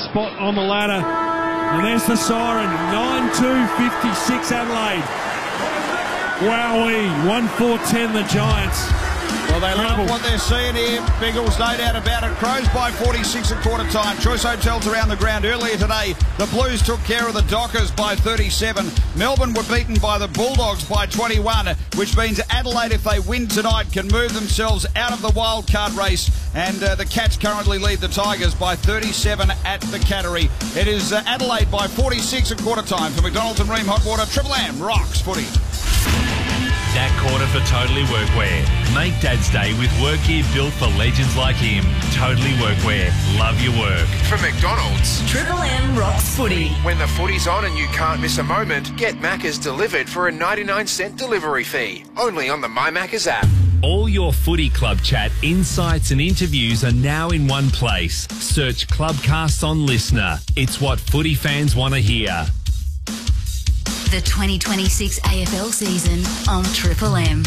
spot on the ladder. And there's the siren, 9-2-56 Adelaide. Wowee, 1-4-10 the Giants. Well, they love what they're seeing here. Biggles, no doubt about it. Crows by 46 at quarter time. Choice Hotels around the ground earlier today. The Blues took care of the Dockers by 37. Melbourne were beaten by the Bulldogs by 21, which means Adelaide, if they win tonight, can move themselves out of the wild card race. And the Cats currently lead the Tigers by 37 at the Cattery. It is Adelaide by 46 at quarter time. For McDonald's and Ream Hot Water, Triple M rocks footy. That quarter for Totally Workwear. Make Dad's Day with work gear built for legends like him. Totally Workwear. Love your work. From McDonald's, Triple M rocks footy. when the footy's on and you can't miss a moment, get Macca's delivered for a 99-cent delivery fee. Only on the My Macca's app. All your footy club chat, insights and interviews are now in one place. Search Clubcasts on Listener. It's what footy fans want to hear. The 2026 AFL season on Triple M.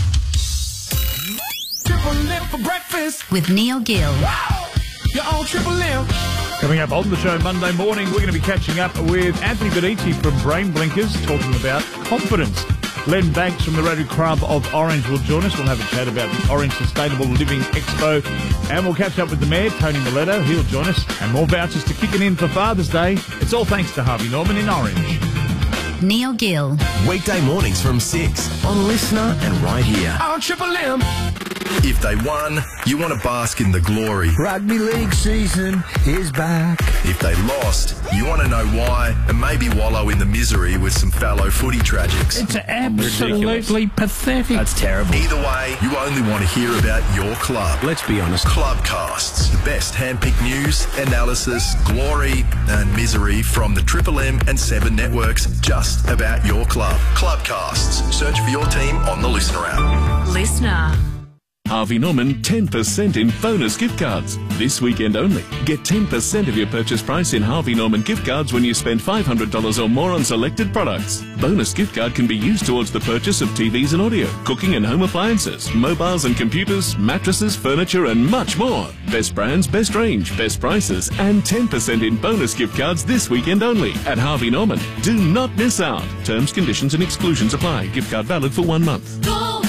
Triple M for breakfast. With Neil Gill. Wow. You're on Triple M. Coming up on the show Monday morning, we're going to be catching up with Anthony Benici from Brain Blinkers, talking about confidence. Len Banks from the Rotary Club of Orange will join us. We'll have a chat about the Orange Sustainable Living Expo. And we'll catch up with the Mayor, Tony Miletto. He'll join us. And more vouchers to kick it in for Father's Day. It's all thanks to Harvey Norman in Orange. Neil Gill. Weekday mornings from 6 on Listener and right here. On Triple M. If they won, you want to bask in the glory. Rugby league season is back. If they lost, you want to know why and maybe wallow in the misery with some fallow footy tragics. It's absolutely pathetic. That's terrible. Either way, you only want to hear about your club. Let's be honest. Clubcasts, the best handpicked news, analysis, glory and misery from the Triple M and 7 networks just about your club. Clubcasts. Search for your team on the Listener app. Listener. Harvey Norman 10% in bonus gift cards. This weekend only. Get 10% of your purchase price in Harvey Norman gift cards when you spend $500 or more on selected products. Bonus gift card can be used towards the purchase of TVs and audio, cooking and home appliances, mobiles and computers, mattresses, furniture and much more. Best brands, best range, best prices and 10% in bonus gift cards this weekend only at Harvey Norman. Do not miss out. Terms, conditions and exclusions apply. Gift card valid for 1 month.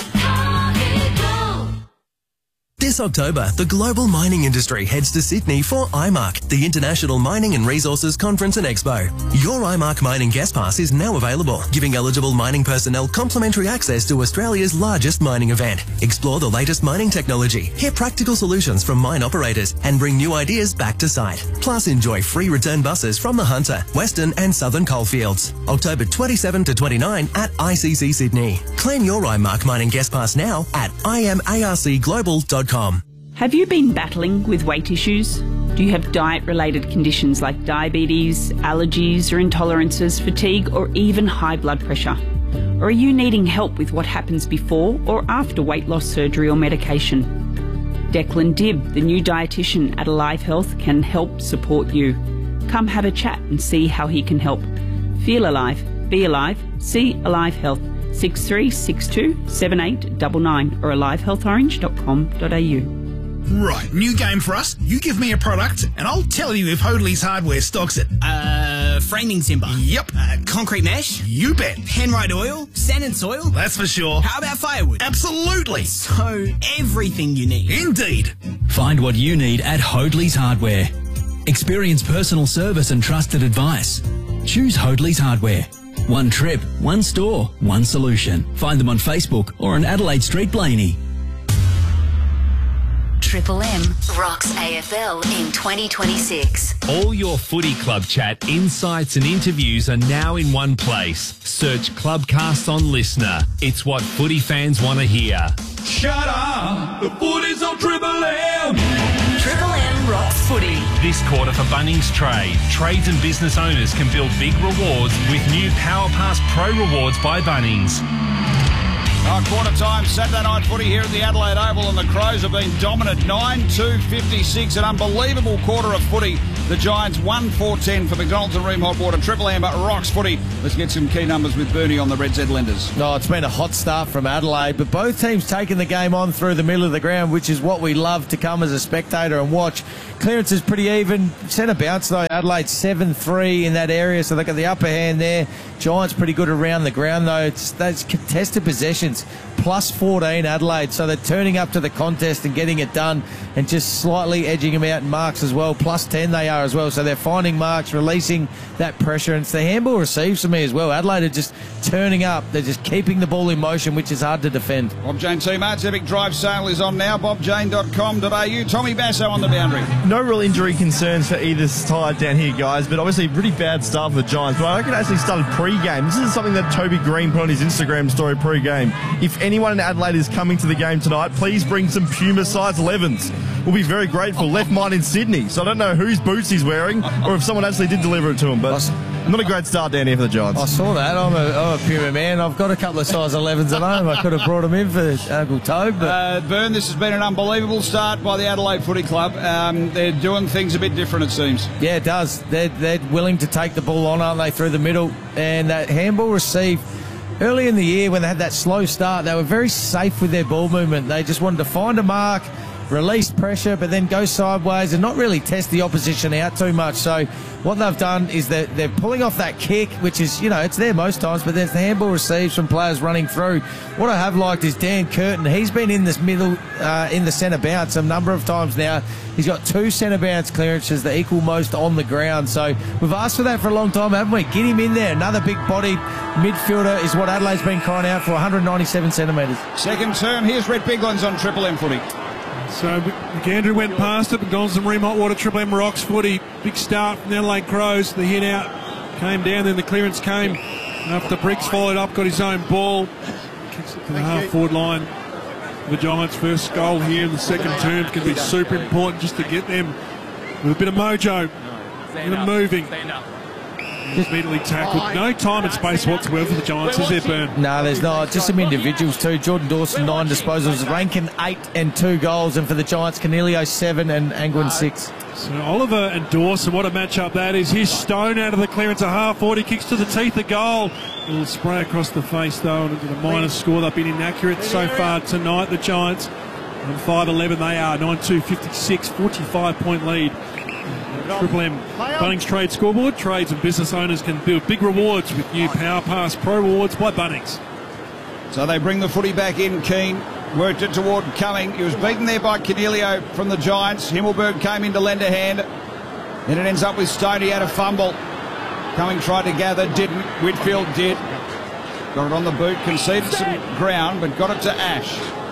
This October, the global mining industry heads to Sydney for IMARC, the International Mining and Resources Conference and Expo. Your IMARC Mining Guest Pass is now available, giving eligible mining personnel complimentary access to Australia's largest mining event. Explore the latest mining technology, hear practical solutions from mine operators, and bring new ideas back to site. Plus, enjoy free return buses from the Hunter, Western and Southern coalfields. October 27 to 29 at ICC Sydney. Claim your IMARC Mining Guest Pass now at imarcglobal.com. Have you been battling with weight issues? Do you have diet-related conditions like diabetes, allergies or intolerances, fatigue or even high blood pressure? Or are you needing help with what happens before or after weight loss surgery or medication? Declan Dibb, the new dietitian at Alive Health, can help support you. Come have a chat and see how he can help. Feel alive, be alive, see Alive Health. 6362 7899 or alivehealthorange.com.au. Right, new game for us. You give me a product and I'll tell you if Hoadley's Hardware stocks it. Framing timber. Yep. Concrete mesh. You bet. Penrite oil. Sand and soil. That's for sure. How about firewood? Absolutely. So, everything you need. Indeed. Find what you need at Hoadley's Hardware. Experience personal service and trusted advice. Choose Hoadley's Hardware. One trip, one store, one solution. Find them on Facebook or on Adelaide Street, Blaney. Triple M rocks AFL in 2026. All your footy club chat, insights and interviews are now in one place. Search Clubcasts on Listener. It's what footy fans want to hear. Shut up! The footy's on Triple M! Triple M rocks footy. This quarter for Bunnings Trade. Trades and business owners can build big rewards with new Power Pass Pro Rewards by Bunnings. Quarter time, Saturday night footy here at the Adelaide Oval, and the Crows have been dominant, 9-2-56, an unbelievable quarter of footy The Giants 1-4-10 for McDonald's and Ream Hot Water. Triple Amber rocks footy. Let's get some key numbers with Bernie on the Red Z Lenders. No, it's been a hot start from Adelaide, but both teams taking the game on through the middle of the ground, which is what we love to come as a spectator and watch. Clearance is pretty even. Centre bounce, though. Adelaide 7-3 in that area, so they got the upper hand there. Giants pretty good around the ground, though. It's those contested possessions. Plus 14 Adelaide, so they're turning up to the contest and getting it done and just slightly edging them out in marks as well. Plus 10 they are as well, so they're finding marks, releasing that pressure, and it's the handball receives for me as well. Adelaide are just turning up. They're just keeping the ball in motion, which is hard to defend. Bob Jane T-Mart's Epic Drive sale is on now. BobJane.com.au. Tommy Basso on the boundary. No real injury concerns for either side down here, guys, but obviously pretty bad start for the Giants. But I reckon it actually started pre-game. This is something that Toby Green put on his Instagram story pre-game. If anyone in Adelaide is coming to the game tonight, please bring some Puma size 11s. We'll be very grateful. Left mine in Sydney, so I don't know whose boots he's wearing or if someone actually did deliver it to him, but not a great start down here for the Giants. I saw that. I'm a Puma man. I've got a couple of size 11s at home. I could have brought them in for Uncle Tobe. But Byrne, this has been an unbelievable start by the Adelaide Footy Club. They're doing things a bit different, it seems. Yeah, it does. They're willing to take the ball on, aren't they, through the middle? And that handball receive early in the year when they had that slow start, they were very safe with their ball movement. They just wanted to find a mark, release pressure, but then go sideways and not really test the opposition out too much. So what they've done is they're pulling off that kick, which is, it's there most times, but there's the handball receives from players running through. What I have liked is Dan Curtin. He's been in this middle, in the centre bounce a number of times now. He's got 2 centre bounce clearances, the equal most on the ground. So we've asked for that for a long time, haven't we? Get him in there. Another big-bodied midfielder is what Adelaide's been crying out for, 197 centimetres. Second term, here's Red Biglands on Triple M Footy. So McAndrew went past it. McDonald's and Ream Hot Water, Triple M rocks footy. Big start from the Adelaide Crows. The hit out came down, then the clearance came after Briggs followed up, got his own ball. Kicks it to the half-forward line. The Giants' first goal here in the second term can be super important just to get them with a bit of mojo, get them moving. Immediately tackled. No time and space whatsoever for the Giants, is there, Byrne? No, there's not. Just some individuals too. Jordan Dawson, 9 disposals. Rankin, 8 and 2 goals. And for the Giants, Canelio, 7 and Angwin, 6. So Oliver and Dawson, what a matchup that is. Here's Stone out of the clearance, a half-forward. He kicks to the teeth, a goal. A little spray across the face, though, and a minus score. They've been inaccurate so far tonight, the Giants. On 5-11 they are, 9-2-56, 45-point lead. Triple M Bunnings Trade Scoreboard. Trades and business owners can build big rewards with new Power Pass Pro Rewards by Bunnings. So they bring the footy back in. Keane worked it toward Cumming. He was beaten there by Canelio from the Giants. Himmelberg came into lender hand. Then it ends up with Stoney out of fumble. Cumming tried to gather, didn't. Whitfield did. Got it on the boot, conceded some ground, but got it to Ash.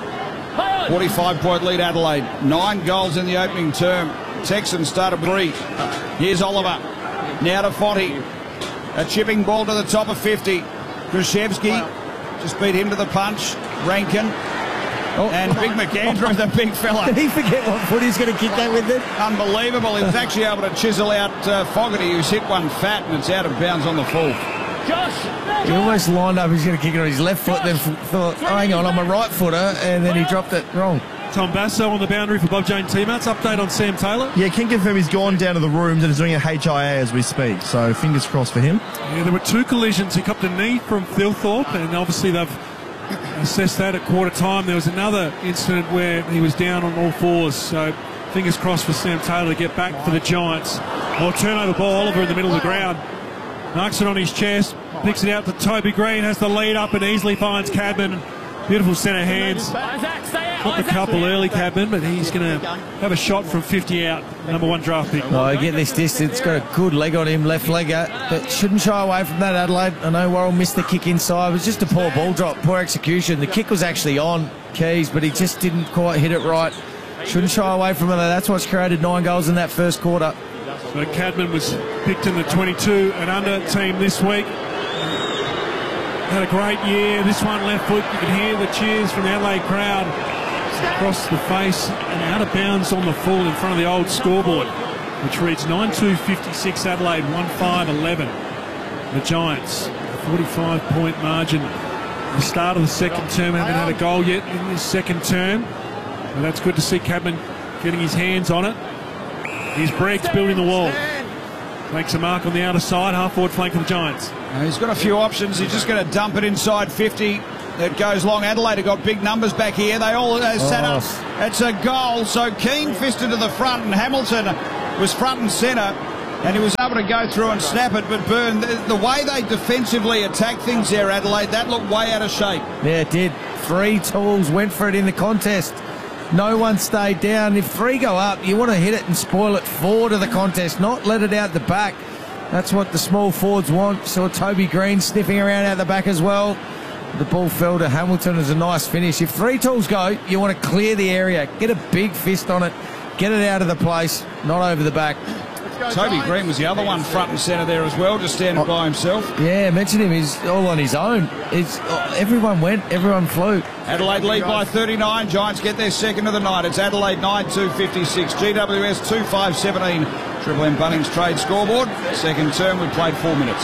45-point lead Adelaide. 9 goals in the opening term. Texans started with 3. Here's Oliver. Now to Fonte. A chipping ball to the top of 50. Krzyzewski just beat him to the punch. Rankin. And Big McAndrew, the big fella. Did he forget what foot he's going to kick that with it? Unbelievable. He was actually able to chisel out Fogarty, who's hit one fat, and it's out of bounds on the full. He almost lined up, he's going to kick it on his left foot, then thought, oh, hang on, I'm a right footer, and then he dropped it wrong. Tom Basso on the boundary for Bob Jane T-Mats. Update on Sam Taylor. Yeah, can confirm he's gone down to the rooms and is doing a HIA as we speak, so fingers crossed for him. Yeah, there were 2 collisions. He copped a knee from Thilthorpe, and obviously they've assessed that at quarter time. There was another incident where he was down on all fours, so fingers crossed for Sam Taylor to get back for the Giants. Or turnover ball, Oliver in the middle of the ground. Knocks it on his chest, picks it out to Toby Green, has the lead up and easily finds Cadman. Beautiful centre hands. Got the couple early, Cadman, but he's going to have a shot from 50 out. Number 1 draft pick. Oh, get this distance. Got a good leg on him, left legger. But shouldn't shy away from that, Adelaide. I know Worrell missed the kick inside. It was just a poor ball drop, poor execution. The kick was actually on Keys, but he just didn't quite hit it right. Shouldn't shy away from it. That's what's created 9 goals in that first quarter. So Cadman was picked in the 22 and under team this week. Had a great year. This one left foot. You can hear the cheers from the Adelaide crowd. Across the face and out of bounds on the full in front of the old scoreboard, which reads 9-2-56 Adelaide, 1-5-11. The Giants, 45-point margin. The start of the second term, haven't had a goal yet in this second term. But that's good to see Cadman getting his hands on it. Here's Briggs building the wall. Makes a mark on the outer side, half-forward flank of the Giants. He's got a few options. He's just going to dump it inside 50. It goes long. Adelaide have got big numbers back here. They all set up. It's a goal. So Keane fisted to the front, and Hamilton was front and centre, and he was able to go through and snap it. But Byrne, the way they defensively attack things there, Adelaide, that looked way out of shape. Yeah, it did. 3 tools went for it in the contest. No one stayed down. If 3 go up, you want to hit it and spoil it forward of the contest, not let it out the back. That's what the small forwards want. Saw Toby Green sniffing around out the back as well. The ball fell to Hamilton as a nice finish. If 3 tools go, you want to clear the area. Get a big fist on it. Get it out of the place, not over the back. Toby Green was the other one front and centre there as well, just standing by himself. Yeah, mention him. He's all on his own. Everyone went, everyone flew. Adelaide lead by 39. Giants get their second of the night. It's Adelaide 9-2-56. GWS 2-5-17. Triple M Bunnings trade scoreboard. Second term, we played 4 minutes.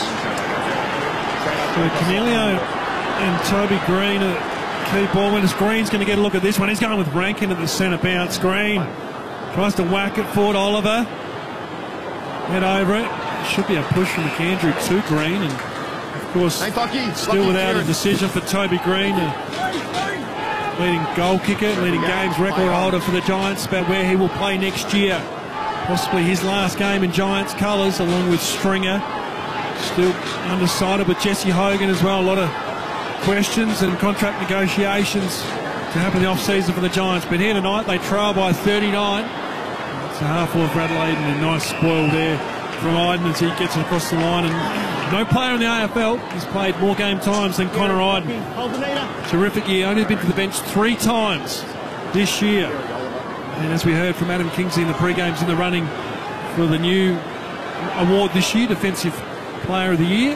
So Camilio and Toby Green are key ball winners. Green's going to get a look at this one. He's going with Rankin at the centre bounce. Green tries to whack it forward. Oliver head over it. Should be a push from McAndrew to Green, and of course still without a decision for Toby Green, leading goal kicker, leading games record holder for the Giants, about where he will play next year. Possibly his last game in Giants colours, along with Stringer. Still undecided with Jesse Hogan as well. A lot of questions and contract negotiations to happen in the off-season for the Giants. But here tonight they trail by 39. It's a half-forward for Adelaide, and a nice spoil there from Iden as he gets it across the line. And no player in the AFL has played more game times than Connor Iden. Terrific year. Only been to the bench 3 times this year. And as we heard from Adam Kingsley in the pre-games, in the running for the new award this year, Defensive Player of the Year.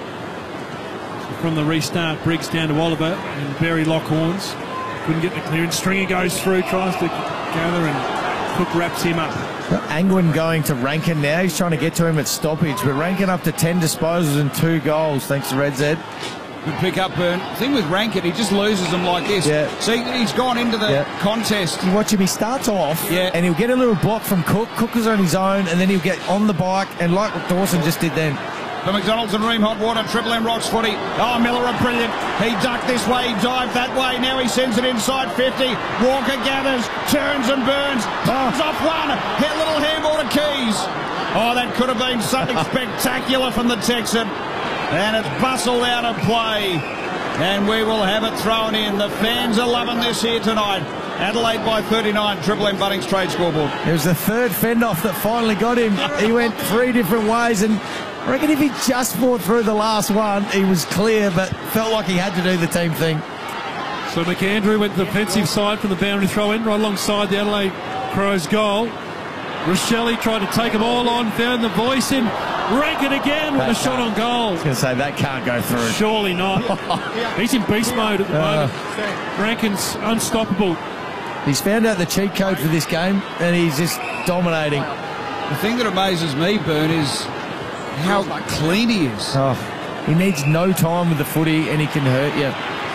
So from the restart, Briggs down to Oliver, and Barry Lockhorns couldn't get the clearance. Stringer goes through, tries to gather, and Cook wraps him up. Angwin going to Rankin now. He's trying to get to him at stoppage, but Rankin up to 10 disposals and 2 goals, thanks to Red Z. Good pick up, Byrne. The thing with Rankin, he just loses them like this. Yeah. See, he's gone into the contest. You watch him, he starts off, and he'll get a little block from Cook. Cook is on his own, and then he'll get on the bike, and like what Dawson just did then. The McDonald's and Ream Hot Water, Triple M Rocks footy. Oh, Miller are brilliant. He ducked this way, he dived that way. Now he sends it inside 50. Walker gathers, turns and burns. Turns off one. Hit a little handball to Keys. Oh, that could have been something spectacular from the Texan. And it's bustled out of play. And we will have it thrown in. The fans are loving this here tonight. Adelaide by 39, Triple M Bunnings trade scoreboard. It was the third fend-off that finally got him. He went 3 different ways, and I reckon if he just fought through the last one, he was clear, but felt like he had to do the team thing. So McAndrew went to the defensive side from the boundary throw in, right alongside the Adelaide Crows goal. Rochelle tried to take them all on, found the voice in. Rankin again with a shot on goal. I was going to say, that can't go through. Surely not. He's in beast mode at the moment. Rankin's unstoppable. He's found out the cheat code for this game, and he's just dominating. The thing that amazes me, Byrne, is how clean he is. Oh, he needs no time with the footy, and he can hurt you.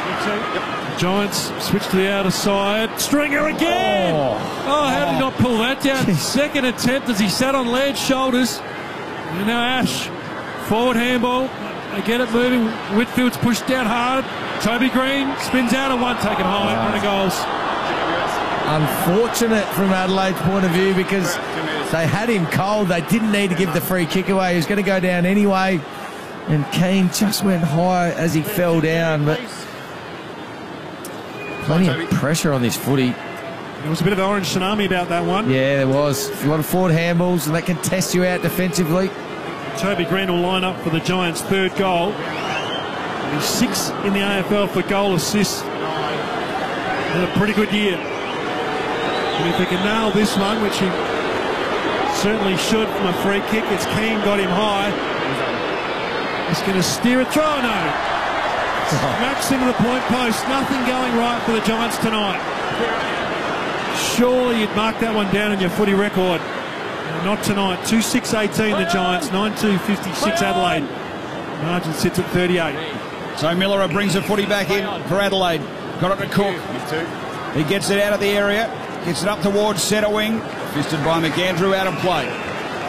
Giants switch to the outer side. Stringer again! Oh, how did he not pull that down? Second attempt as he sat on Laird's shoulders. And now Ash, forward handball. They get it moving. Whitfield's pushed down hard. Toby Green spins out of one, taken high, run of goals. Unfortunate from Adelaide's point of view, because they had him cold. They didn't need to give the free kick away. He was going to go down anyway. And Keane just went high as he fell down. But plenty of pressure on this footy. There was a bit of orange tsunami about that one. Yeah, there was. If you want to forward handballs, and that can test you out defensively. Toby Green will line up for the Giants' 3rd goal. He's 6th in the AFL for goal assists. Had a pretty good year. And if he can nail this one, which he certainly should from a free kick, it's Keane got him high. He's going to steer it through. No. Smacks into the point post. Nothing going right for the Giants tonight. Surely you'd mark that one down in your footy record. Not tonight. 2-6-18 the Giants, 9-2-56 Adelaide. Margin sits at 38. So Miller brings the footy back in for Adelaide. Got it to Cook. He gets it out of the area. Gets it up towards centre wing. Fisted by McAndrew, out of play.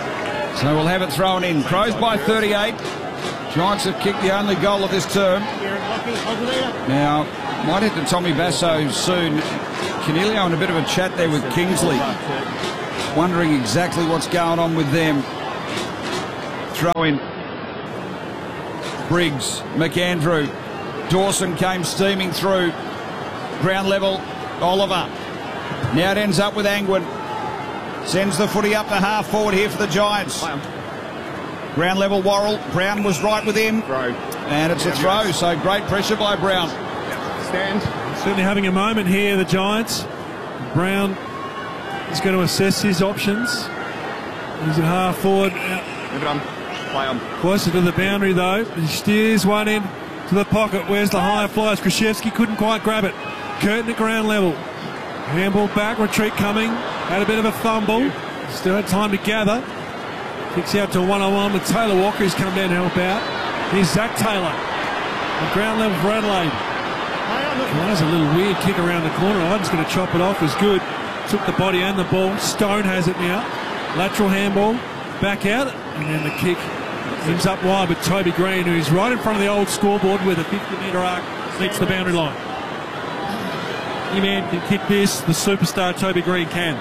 So we'll have it thrown in. Crows by 38. Giants have kicked the only goal of this term. Now, might head to Tommy Basso soon. Canelio in a bit of a chat there with Kingsley, wondering exactly what's going on with them. Throw in. Briggs, McAndrew, Dawson came steaming through. Ground level, Oliver. Now it ends up with Angwin. Sends the footy up to half forward here for the Giants. Ground level, Worrell. Brown was right with him. And it's a throw, so great pressure by Brown. Stand. Certainly having a moment here, the Giants. Brown is going to assess his options. He's at half forward. Closer to the boundary though. He steers one in to the pocket. Where's the higher flyers? Krzyzewski couldn't quite grab it. Curtin at ground level. Handball back, retreat coming. Had a bit of a fumble. Still had time to gather. Kicks out to one-on-one with Taylor Walker, who's come down to help out. Here's Zach Taylor. On ground level for Adelaide. Well, that was a little weird kick around the corner. Iden's going to chop it off. Was good. Took the body and the ball. Stone has it now. Lateral handball. Back out. And then the kick ends up wide with Toby Green, who's right in front of the old scoreboard with a 50-metre arc. Meets the boundary line. Any man can kick this. The superstar Toby Green can.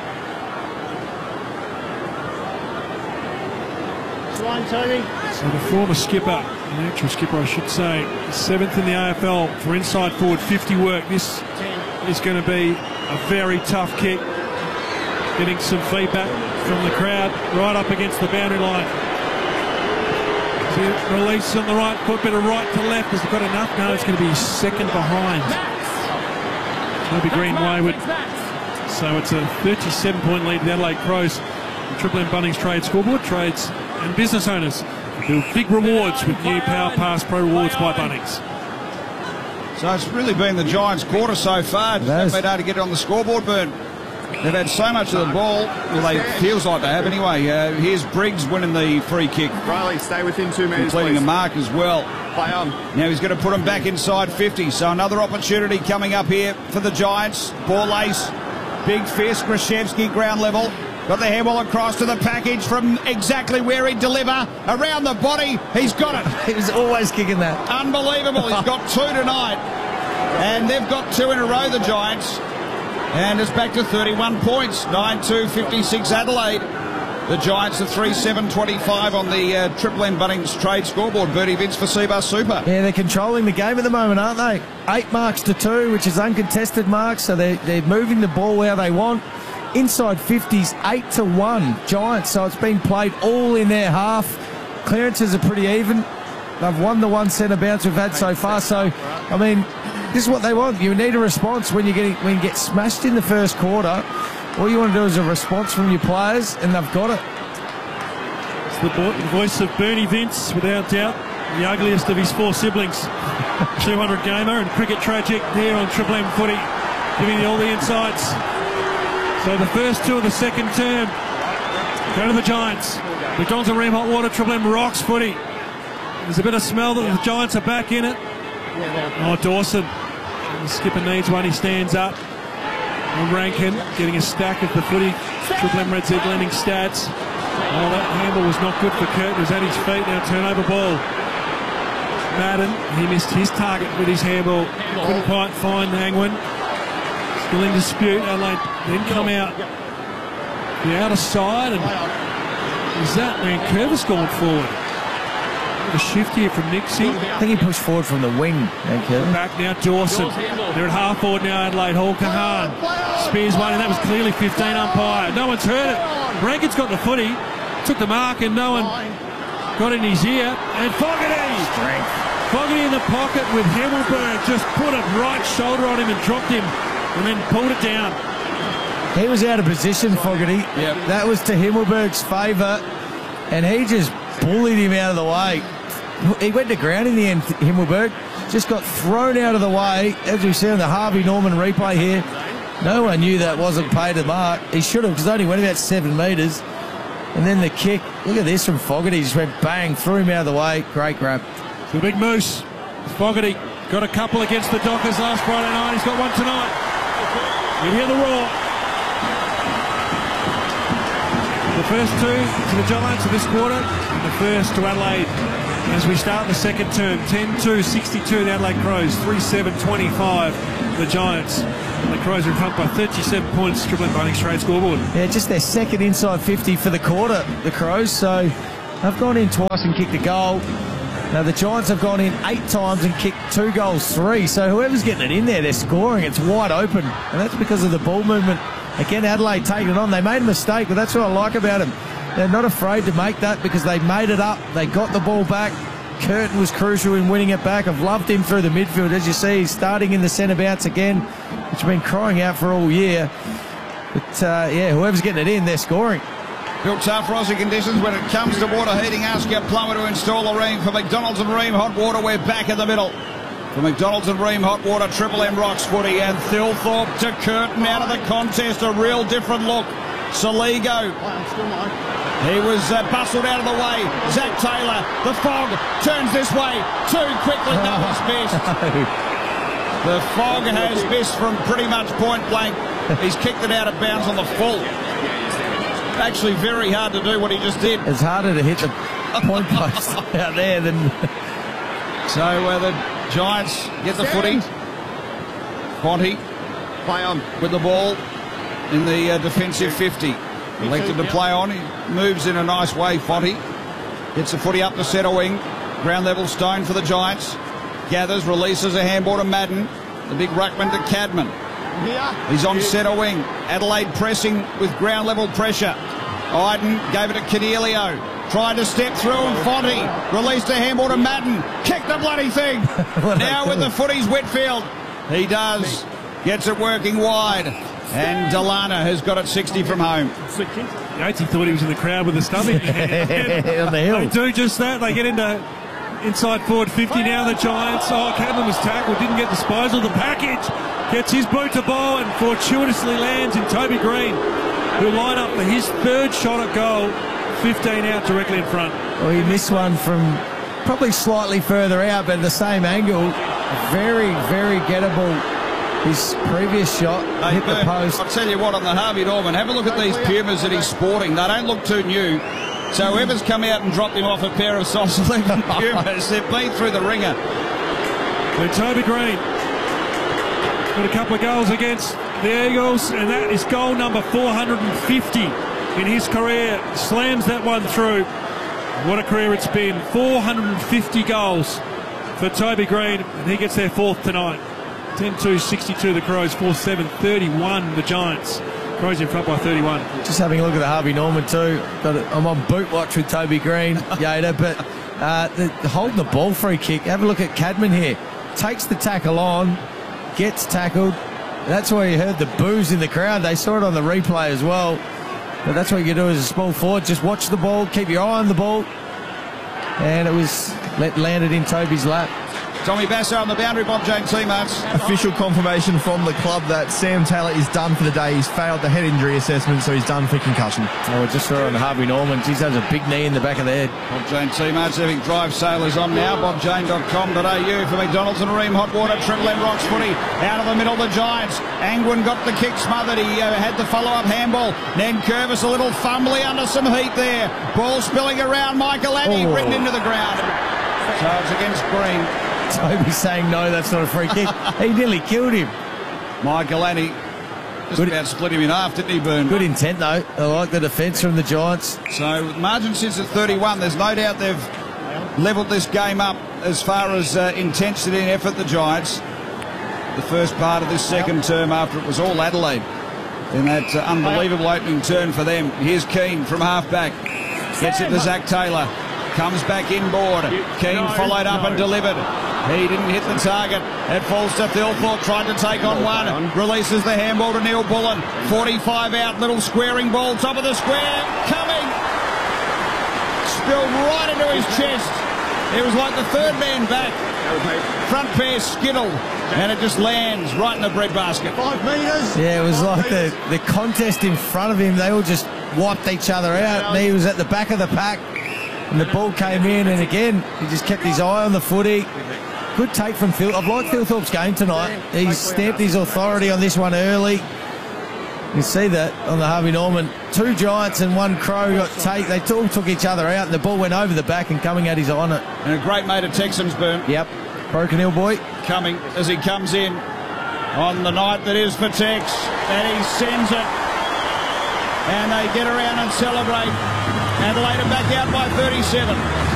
So the former skipper, the actual skipper I should say, 7th in the AFL for inside forward 50 work. This is going to be a very tough kick. Getting some feedback from the crowd right up against the boundary line. Release on the right foot, bit of right to left. Has he got enough? No, it's going to be second behind. Toby Green wayward. So it's a 37-point lead to the Adelaide Crows. The Triple M Bunnings Trade Scoreboard. Trades and business owners do big rewards with new Power Pass Pro Rewards by Bunnings. So it's really been the Giants' quarter so far. Just haven't been able to get it on the scoreboard, Burn. They've had so much of the ball. Well, they feels like they have anyway. Here's Briggs winning the free kick. Riley, stay within 2 metres, completing please. a mark as well. Play on. Now he's going to put them back inside 50. So another opportunity coming up here for the Giants. Ball ace. Big fist. Krzyzewski ground level. Got the handball across to the package from exactly where he'd deliver. Around the body. He's got it. He was always kicking that. Unbelievable. He's got 2 tonight. And they've got 2 in a row, the Giants. And it's back to 31 points. 9-2-56 Adelaide. The Giants are 3-7-25 on the Triple M Bunnings Trade Scoreboard. Bertie Vince for Seabus Super. Yeah, they're controlling the game at the moment, aren't they? 8 marks to 2, which is uncontested marks, so they're moving the ball where they want. Inside 50s, 8-1 Giants, so it's been played all in their half. Clearances are pretty even. They've won the 1 centre bounce we've had so far, so, I mean, this is what they want. You need a response when you get smashed in the first quarter. All you want to do is a response from your players, and they've got it. It's the voice of Bernie Vince, without doubt, the ugliest of his 4 siblings. 200 gamer and cricket tragic there on Triple M Footy, giving you all the insights. So the first 2 of the second term go to the Giants. McDonald's and Ream Hot Water, Triple M rocks footy. There's a bit of smell that the Giants are back in it. Oh, Dawson. The skipper needs one. He stands up. And Rankin getting a stack of the footy. Triple M Red Z lending stats. Oh, that handle was not good for Curtin. It was at his feet. Now turnover ball. Madden, he missed his target with his handball. Couldn't quite find Angwin. Still in dispute. Adelaide then come out the outer side. And is that man Curvis gone forward? A shift here from Nixie. I think he pushed forward from the wing. Back now, Dawson. They're at half forward now, Adelaide. Hall Kahan spears one, and that was clearly 15 umpire. No one's heard it. Rankin's got the footy, took the mark, and no one got in his ear. And Fogarty! Fogarty in the pocket with Himmelberg just put a right shoulder on him and dropped him, and then pulled it down. He was out of position, Fogarty. Yep. That was to Himmelberg's favour, and he just bullied him out of the way. He went to ground in the end, Himmelberg. Just got thrown out of the way. As we see on the Harvey Norman replay here, no one knew that wasn't paid a mark. He should have, because it only went about 7 metres. And then the kick, look at this from Fogarty. Just went bang, threw him out of the way. Great grab. The big moose. Fogarty got a couple against the Dockers last Friday night. He's got one tonight. You hear the roar. The first two to the Giants of this quarter, and the first to Adelaide as we start the second term. 10-2, 62 the Adelaide Crows, 3-7, 25 the Giants. And the Crows are in front by 37 points, dribbling by the straight scoreboard. Yeah, just their second inside 50 for the quarter, the Crows. So they've gone in twice and kicked a goal. Now the Giants have gone in 8 times and kicked 2 goals, 3. So whoever's getting it in there, they're scoring. It's wide open, and that's because of the ball movement. Again, Adelaide taking it on. They made a mistake, but that's what I like about them. They're not afraid to make that because they made it up. They got the ball back. Curtin was crucial in winning it back. I've loved him through the midfield. As you see, he's starting in the centre bounce again, which has been crying out for all year. But, yeah, whoever's getting it in, they're scoring. Built tough Aussie conditions when it comes to water heating. Ask your plumber to install a Ream. For McDonald's and Ream Hot Water, we're back in the middle. For McDonald's and Ream Hot Water, Triple M Rocks footy, and Thilthorpe to Curtin out of the contest. A real different look. Saligo. He was bustled out of the way. Zach Taylor, the fog, turns this way. Too quickly, that was missed. The fog has missed from pretty much point blank. He's kicked it out of bounds on the full. Actually very hard to do what he just did. It's harder to hit the point post out there than... So the Giants get the footy. Fonte play on with the ball in the defensive 50. Elected to play on. He moves in a nice way, Fonte. Gets the footy up the centre wing. Ground level Stone for the Giants. Gathers, releases a handball to Madden. The big ruckman to Cadman. He's on centre wing. Adelaide pressing with ground level pressure. Iden gave it to Cornelio. Tried to step through and Fonte released a handball to Madden. Kicked the bloody thing. Now with the footy's Whitfield. He does. Gets it working wide. And Delana has got it 60 from home. Yates, he thought he was in the crowd with the stomach. On the hill. They do just that. They get into inside forward 50 now, the Giants. Oh, Cadman was tackled, didn't get disposal. The package gets his boot to ball and fortuitously lands in Toby Green, who'll line up for his third shot at goal, 15 out directly in front. Well, he missed one from probably slightly further out, but the same angle. Very, very gettable. His previous shot hit the post. I'll tell you what, on the Harvey Norman, have a look at these Pumas that he's sporting. They don't look too new. So whoever's come out and dropped him off a pair of Sauce 11 Pumas, they've been through the ringer. And Toby Green got a couple of goals against the Eagles, and that is goal number 450 in his career. Slams that one through. What a career it's been. 450 goals for Toby Green, and he gets their 4th tonight. 10-2, 62 the Crows, 4-7, 31 the Giants. Crows in front by 31. Just having a look at the Harvey Norman too. I'm on boot watch with Toby Green, Yader, but holding the ball free kick. Have a look at Cadman here. Takes the tackle on, gets tackled. That's why you heard the boos in the crowd. They saw it on the replay as well. But that's what you do as a small forward. Just watch the ball, keep your eye on the ball. And it was landed in Toby's lap. Tommy Basso on the boundary, Bob James teammates. Official confirmation from the club that Sam Taylor is done for the day. He's failed the head injury assessment, so he's done for concussion. Oh, we just saw on Harvey Norman. He has a big knee in the back of the head. Bob James teammates having drive sailors on now. BobJane.com.au for McDonald's and Ream Hot Water. Triple M Rocks footy out of the middle. The Giants. Angwin got the kick smothered. He had the follow-up handball. Ned Curvis a little fumbly under some heat there. Ball spilling around. Michael Annie written into the ground. So it's against Green. Toby saying no, that's not a free kick. He nearly killed him. Michael Annie just about split him in half, didn't he, Boone? Good intent, though. I like the defence from the Giants. So margin sits at 31. There's no doubt they've levelled this game up as far as intensity and effort, the Giants. The first part of this second term after it was all Adelaide in that unbelievable opening turn for them. Here's Keane from half-back. Gets it to Zach Taylor. Comes back inboard. Keane followed up and delivered. He didn't hit the target. It falls to Thilthorpe. Tried to take on one. Releases the handball to Neil Bullen. 45 out. Little squaring ball. Top of the square. Coming. Spilled right into his chest. It was like the third man back. Front pair skittled. And it just lands right in the breadbasket. 5 metres. Yeah, it was like the contest in front of him. They all just wiped each other out. And he was at the back of the pack. And the ball came in, and again, he just kept his eye on the footy. Good take from Phil. I've liked Thilthorpe's game tonight. He's stamped his authority on this one early. You see that on the Harvey Norman. 2 Giants and 1 Crow got take. They all took each other out, and the ball went over the back, and Cumming had his eye on it. And a great mate of Texans, Boom. Yep. Broken Hill boy. Cumming as he comes in on the night that is for Tex. And he sends it. And they get around and celebrate. Adelaide are back out by 37.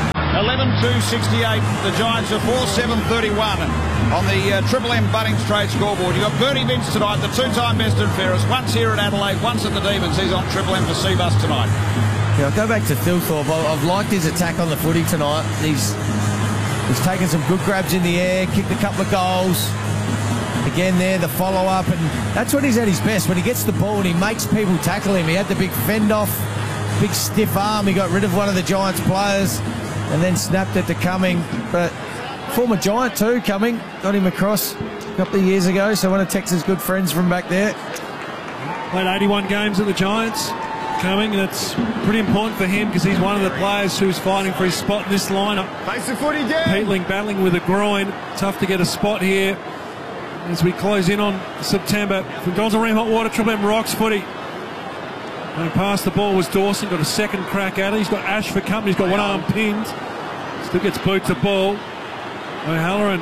11-2-68. The Giants are 4-7-31 on the Triple M Bunnings Trade scoreboard. You've got Bernie Vince tonight, the 2-time best and fairest. Once here at Adelaide, once at the Demons. He's on Triple M for Seabus tonight. Yeah, I'll go back to Thilthorpe. I've liked his attack on the footy tonight. He's taken some good grabs in the air, kicked a couple of goals. Again there, the follow-up, and that's when he's at his best, when he gets the ball and he makes people tackle him. He had the big fend-off, big stiff arm. He got rid of one of the Giants players and then snapped it to Cumming. But former Giant too, Cumming. Got him across a couple of years ago, so one of Texas' good friends from back there. Played 81 games at the Giants. Cumming, that's pretty important for him because he's one of the players who's fighting for his spot in this lineup. Thanks for footy, Dan. Peatling battling with a groin. Tough to get a spot here as we close in on September. From Gonzalo Ream Hot Water, Triple M Rocks footy. Going past the ball was Dawson, got a second crack at it. He's got Ash for company, he's got one arm pinned. Still gets boot to ball. O'Halloran.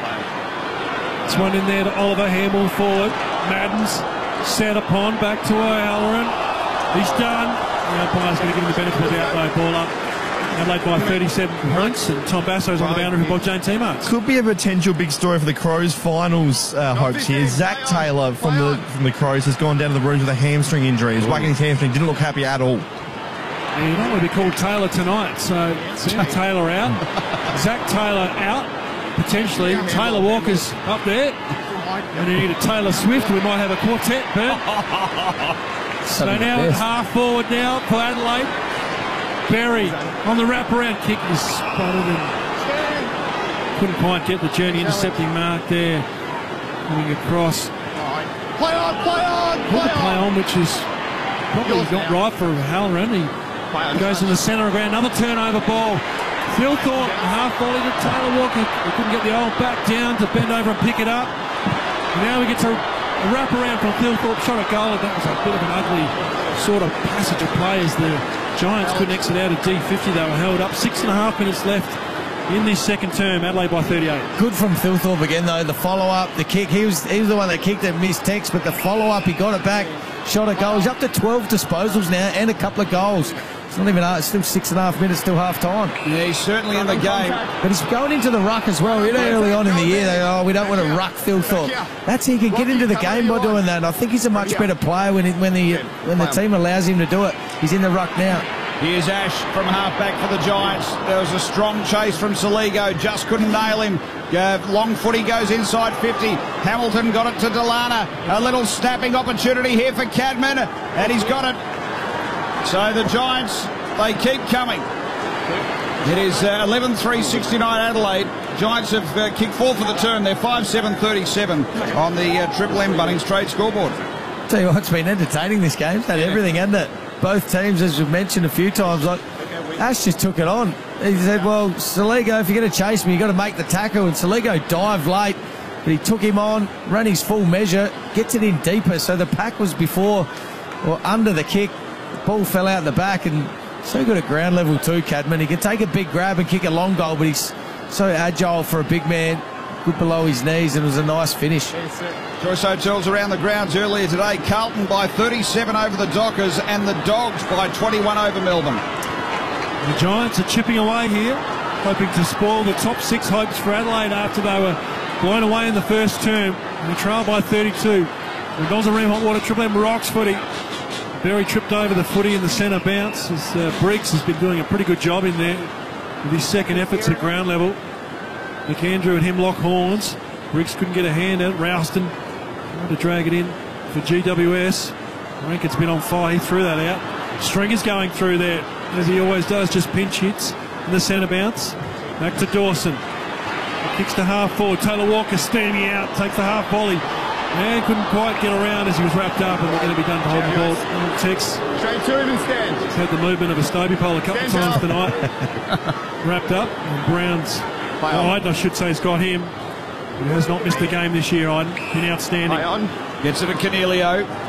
It's one in there to Oliver, handball forward. Maddens set upon, back to O'Halloran. He's done. The umpire's going to give him the benefit of the doubt, though. Ball up. Adelaide by 37 points, and Tom Basso's on the boundary for Bob Jane T-Marks. Could be a potential big story for the Crows finals hopes here. Zach Taylor from the Crows has gone down to the rooms with a hamstring injury. He's whacking his hamstring, didn't look happy at all. Yeah, you don't want to be called Taylor tonight, so Sam Taylor out. Zach Taylor out, potentially. Taylor Walker's up there. And you need a Taylor Swift. We might have a quartet, Bert. So now at half forward now for Adelaide. Berry on the wraparound kick is spotted and couldn't quite get the journey intercepting mark there. Coming across. Play on, which is probably not right for Halloran. He goes in the centre of the ground. Another turnover ball. Thilthorpe, half volley to Taylor Walker. He couldn't get the old back down to bend over and pick it up. And now we get to a wraparound from Thilthorpe, shot a goal, and that was a bit of an ugly sort of passage of play as the Giants couldn't exit out of D50. They were held up. 6.5 minutes left in this second term. Adelaide by 38. Good from Thilthorpe again, though. The follow-up, the kick. He was the one that kicked and missed Tex, but the follow-up, he got it back, shot a goal. He's up to 12 disposals now and a couple of goals. It's not even it's still 6.5 minutes till half-time. Yeah, he's certainly in the game. But he's going into the ruck as well. You know, early on in the year, they go, we don't want to ruck Thilthorpe. That's he can get into the game by doing that. And I think he's a much better player when the team allows him to do it. He's in the ruck now. Here's Ash from half-back for the Giants. There was a strong chase from Saligo. Just couldn't nail him. Long footy goes inside 50. Hamilton got it to Delana. A little snapping opportunity here for Cadman. And he's got it. So the Giants, they keep coming. It is 11-3-69 Adelaide. Giants have kicked 4 for the turn. They're 5-7-37 on the Triple M Bunnings Trade scoreboard. Tell you what, it's been entertaining this game. It's had everything, hasn't it? Both teams, as we've mentioned a few times, like Ash just took it on. He said, well, Saligo, if you're going to chase me, you've got to make the tackle. And Saligo dived late, but he took him on, ran his full measure, gets it in deeper. So the pack was before or under the kick. The ball fell out the back, and so good at ground level too, Cadman. He can take a big grab and kick a long goal, but he's so agile for a big man, good below his knees, and it was a nice finish. Choice Hotels around the grounds earlier today. Carlton by 37 over the Dockers, and the Dogs by 21 over Melbourne. The Giants are chipping away here, hoping to spoil the top 6 hopes for Adelaide after they were blown away in the first term. And they trail by 32. The Gonzalo Ream Hot Water Triple M Rocks footy. Berry tripped over the footy in the centre bounce as Briggs has been doing a pretty good job in there with his second efforts at ground level. McAndrew and Hemlock Horns. Briggs couldn't get a hand at Rouston. Tried to drag it in for GWS. Rankin's been on fire. He threw that out. Stringer's going through there, as he always does, just pinch hits in the centre bounce. Back to Dawson. Kicks to half forward. Taylor Walker steaming out, takes the half volley. And couldn't quite get around as he was wrapped up, and we're going to be done to hold the ball. Tex. Straight to him instead. He's had the movement of a Stobie pole a couple of times tonight. Wrapped up. And Brown's, I should say, has got him. He has not missed a game this year, Iden. Been outstanding. Gets it to Cornelio.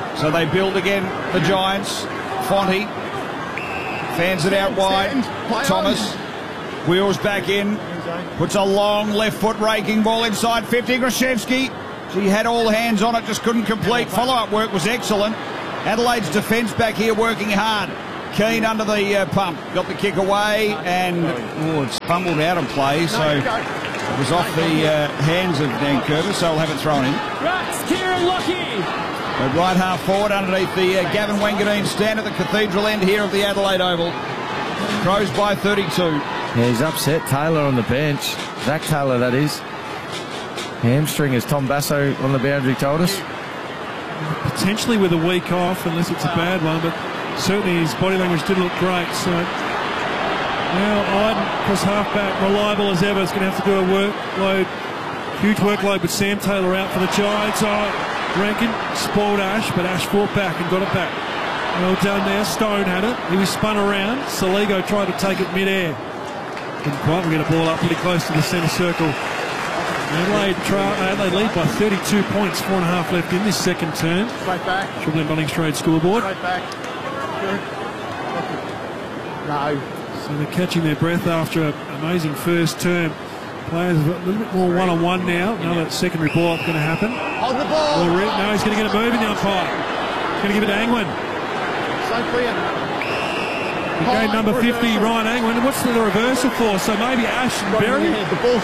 So they build again, the Giants. Fonte fans it out wide. Thomas wheels back in. Puts a long left foot raking ball inside 50. Grashevsky. She had all hands on it, just couldn't complete. Follow-up work was excellent. Adelaide's defence back here working hard. Keane under the pump. Got the kick away and it's fumbled out of play. So it was off the hands of Dan Curtis, so we'll have it thrown in. Kieran Lockie. Right half forward underneath the Gavin Wangadine stand at the cathedral end here of the Adelaide Oval. Crows by 32. Yeah, he's upset Taylor on the bench. Zach Taylor, that is. Hamstring, as Tom Basso on the boundary told us. Potentially with a week off, unless it's a bad one, but certainly his body language did look great. So now Iden, across halfback, reliable as ever, is going to have to do a workload, huge workload with Sam Taylor out for the Giants. Rankin spoiled Ash, but Ash fought back and got it back. Well done there. Stone had it. He was spun around. Saligo tried to take it mid-air. Didn't quite. We'll get a ball up pretty close to the centre circle. Adelaide lead by 32 points, 4.5 left in this second term. Right back. Triple M Bunnings Trade scoreboard. Right back. Good. No. So they're catching their breath after an amazing first term. Players a little bit more one-on-one now. Another secondary ball up going to happen. Hold the ball. No, he's going to get a move in the umpire. He's going to give it to Angwin. So clear. Game number 50, Ryan Angwin. And what's the reversal for? So maybe Ash and Berry? The ball.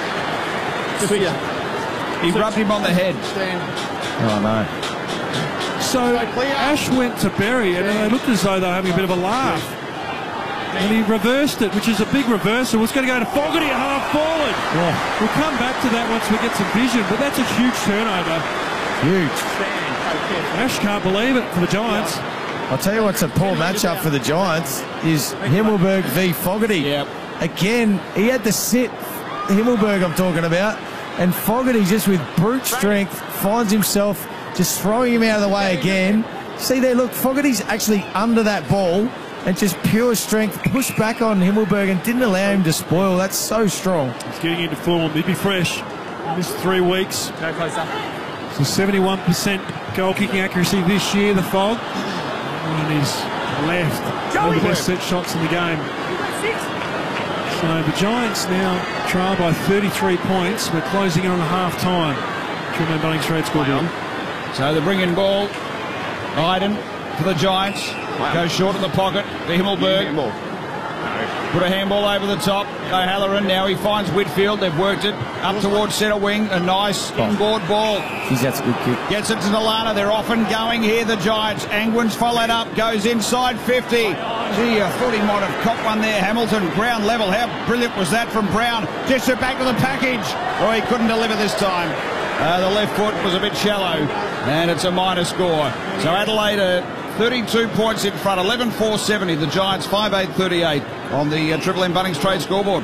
He rubbed him on the head. Oh, no. So Ash went to Berry, and they looked as though they were having a bit of a laugh. And he reversed it, which is a big reversal. It's going to go to Fogarty at half forward. Yeah. We'll come back to that once we get some vision, but that's a huge turnover. Huge. Ash can't believe it for the Giants. I'll tell you what's a poor matchup for the Giants is Himmelberg v Fogarty. Yep. Again, he had to sit Himmelberg I'm talking about, and Fogarty just with brute strength finds himself just throwing him out of the way again. See there, look, Fogarty's actually under that ball and just pure strength pushed back on Himmelberg and didn't allow him to spoil. That's so strong. He's getting into form. He'd be fresh. Missed 3 weeks. Go closer. So 71% goal kicking accuracy this year, the Fog. On his left. One of the best set shots in the game. So the Giants now trail by 33 points. We're closing in on the half-time. Triple M Bunnings Trade scoreboard. So the bring-in ball. Iden for the Giants. Goes short in the pocket to Himmelberg. Put a handball over the top. O'Halloran. Now he finds Whitfield. They've worked it up towards centre wing. A nice inboard ball. Geez, that's a good kick. Gets it to Nalana. They're often going here, the Giants. Angwin's followed up. Goes inside 50. Gee, I thought he might have caught one there. Hamilton, ground level. How brilliant was that from Brown? Just it back to the package. Oh, he couldn't deliver this time. The left foot was a bit shallow. And it's a minor score. So Adelaide 32 points in front, 11-4-70. The Giants 5-8-38 on the Triple M Bunnings Trade scoreboard.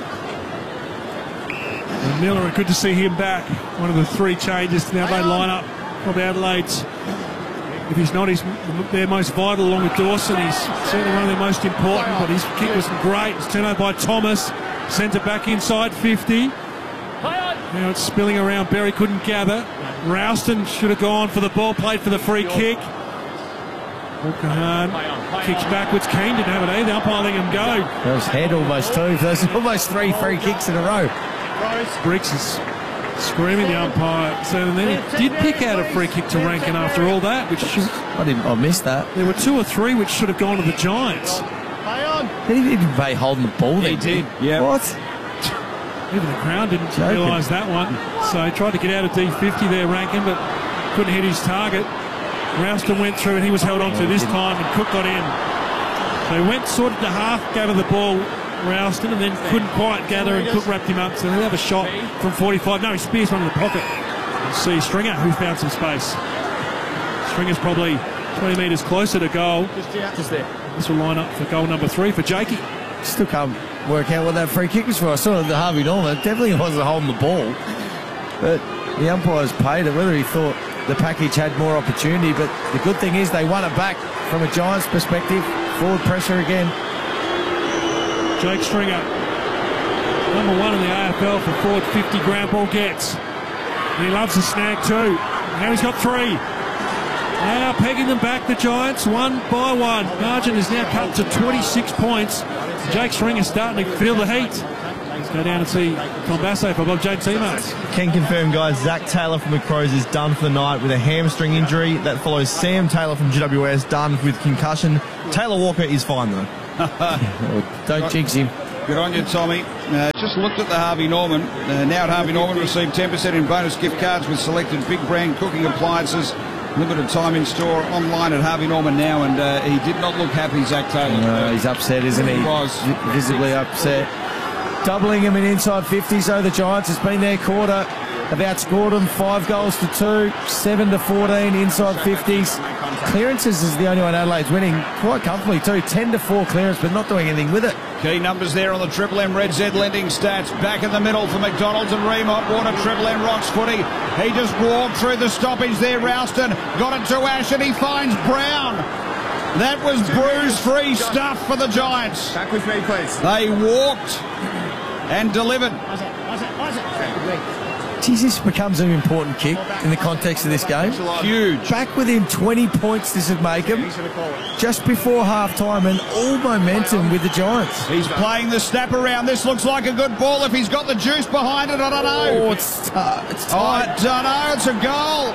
And Miller, good to see him back. One of the 3 changes to the Adelaide lineup. Probably Adelaide's, if he's not their most vital, along with Dawson, he's certainly one of their most important. But his kick was great. It's turned over by Thomas. Sent it back inside 50. Now it's spilling around. Berry couldn't gather. Rouston should have gone for the ball, played for the free kick. Walker kicks backwards. Keane didn't have it either. The umpire letting him go. That was head almost too. There's almost 3 free kicks in a row. Briggs is screaming the umpire. So then he did pick out a free kick to Rankin after all that, which I missed that. There were 2 or 3 which should have gone to the Giants. He didn't pay holding the ball. He did. Yeah. What? Even the crowd didn't realise that one. So he tried to get out of D50 there, Rankin, but couldn't hit his target. Rouston went through and he was held on to this time, and Cook got in. So he went sort of to half, gave her the ball, Rouston, and then couldn't quite gather, and Cook wrapped him up. So he'll have a shot from 45. No, he spears one in the pocket. You see Stringer, who found some space. Stringer's probably 20 metres closer to goal. Just there. This will line up for goal number 3 for Jakey. Still can't work out what that free kick was for. I saw it at the Harvey Norman. It definitely wasn't holding the ball. But the umpires paid it, whether he thought the package had more opportunity. But the good thing is they won it back from a Giants perspective. Forward pressure again. Jake Stringer, number 1 in the AFL for forward 50 ground ball gets. And he loves the snag too. Now he's got 3. They are pegging them back, the Giants, 1 by 1. Margin is now cut to 26 points. Jake Stringer starting to feel the heat. Let's go down and see Tom Basso for Bob JT, mates. Can confirm, guys, Zach Taylor from the Crows is done for the night with a hamstring injury. That follows Sam Taylor from GWS, done with concussion. Taylor Walker is fine, though. Don't jinx him. Good on you, Tommy. Just looked at the Harvey Norman. Now at Harvey Norman, received 10% in bonus gift cards with selected big brand cooking appliances. Limited time in store online at Harvey Norman now, and he did not look happy, Zach Taylor. No, he's upset, isn't he? He was. Visibly upset. Doubling him in inside 50s, so the Giants has been their quarter. They've outscored them 5 goals to 2, 7 to 14 inside 50s. Clearances is the only one Adelaide's winning quite comfortably too. 10 to 4 clearance, but not doing anything with it. Key numbers there on the Triple M Red Z lending stats. Back in the middle for McDonald's and Ream Hot Water. Triple M Rocks footy. He just walked through the stoppage there. Ralston got it to Ash and he finds Brown. That was bruise-free stuff for the Giants. Back with me, please. They walked and delivered. Geez, this becomes an important kick in the context of this game. Huge. Back within 20 points, this would make him. Just before half-time and all momentum with the Giants. He's playing the snap around. This looks like a good ball. If he's got the juice behind it, I don't know. Oh, it's tight. I don't know. It's a goal.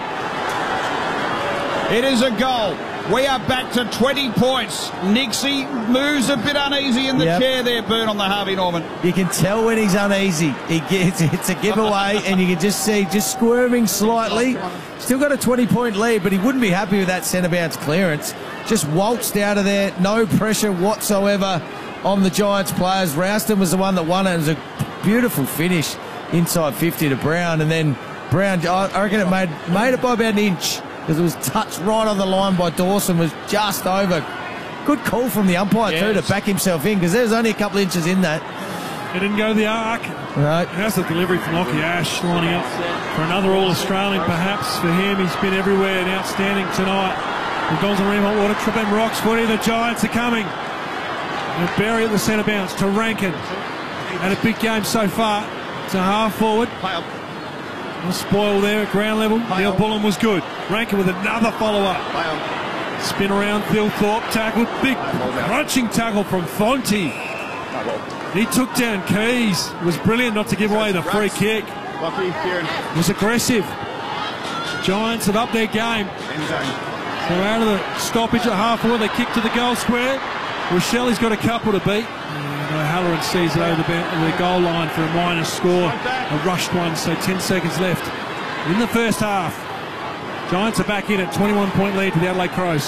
It is a goal. We are back to 20 points. Nixie moves a bit uneasy in the chair there, Bern, on the Harvey Norman. You can tell when he's uneasy. It's a giveaway, and you can just see just squirming slightly. Still got a 20-point lead, but he wouldn't be happy with that centre bounce clearance. Just waltzed out of there. No pressure whatsoever on the Giants players. Rouston was the one that won it. It was a beautiful finish inside 50 to Brown, and then Brown, I reckon it made it by about an inch, because it was touched right on the line by Dawson, was just over. Good call from the umpire too to back himself in, because there's only a couple of inches in that. It didn't go the arc. Right. How's the delivery from Lockie Ash, lining up for another All-Australian perhaps for him. He's been everywhere and outstanding tonight. McDonald's and Ream Hot Water, Triple M Rocks footy. The Giants are coming. And Berry at the centre bounce to Rankin. Had a big game so far. It's a half forward. A spoil there at ground level. Neil Bullen was good. Rankin with another follow-up. Spin around, Phil Thorpe tackled. Big crunching tackle from Fonte. He took down Keys. It was brilliant not to give away the free kick. It was aggressive. Giants have upped their game. They're out of the stoppage at half forward. They kick to the goal square. Shelley's got a couple to beat. Halloran sees it over the goal line for a minus score. A rushed one, so 10 seconds left in the first half. Giants are back in at 21-point lead to the Adelaide Crows.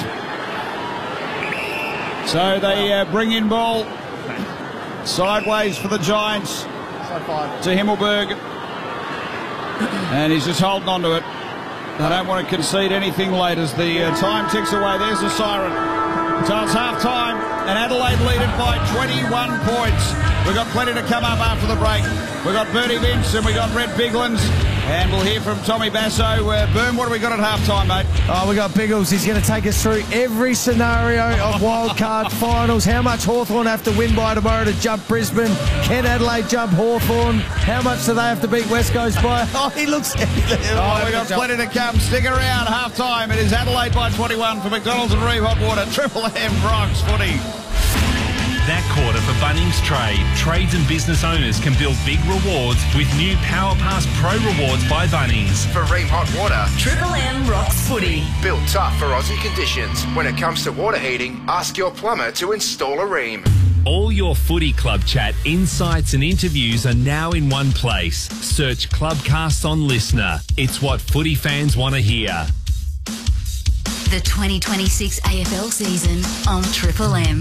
So they bring in ball sideways for the Giants to Himmelberg. And he's just holding on to it. They don't want to concede anything late as the time ticks away. There's the siren. So it's half-time, and Adelaide lead it by 21 points. We've got plenty to come up after the break. We've got Bertie Vince and we've got Red Biglands, and we'll hear from Tommy Basso. Boom, what have we got at half-time, mate? Oh, we got Biggles. He's going to take us through every scenario of wildcard finals. How much Hawthorn have to win by tomorrow to jump Brisbane? Can Adelaide jump Hawthorn? How much do they have to beat West Coast by? Oh, he looks... Oh, we've got plenty to come. Stick around. Half-time. It is Adelaide by 21 for McDonald's and Ream Hot Water. Triple M Bronx footy. That quarter for Bunnings Trade. Trades and business owners can build big rewards with new Power Pass Pro rewards by Bunnings. For Ream Hot Water, Triple M Rocks footy. Built tough for Aussie conditions. When it comes to water heating, ask your plumber to install a Ream. All your footy club chat, insights and interviews are now in one place. Search Clubcast on Listener. It's what footy fans want to hear. The 2026 AFL season on Triple M.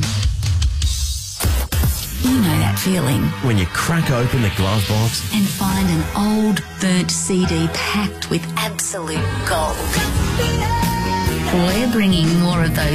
You know that feeling When you crack open the glove box and find an old, burnt CD packed with absolute gold. We're bringing more of those